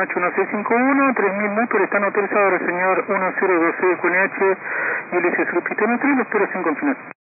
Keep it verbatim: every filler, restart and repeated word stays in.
H uno seis cinco uno, tres mil Motor, están autorizados el señor uno cero dos seis Q N H y Ulises Urpito Neutral, espero sin confinación.